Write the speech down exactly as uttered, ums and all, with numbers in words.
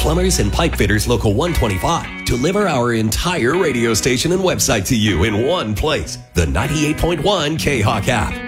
Plumbers and Pipe Fitters Local one twenty-five deliver our entire radio station and website to you in one place. The ninety-eight point one K-Hawk app.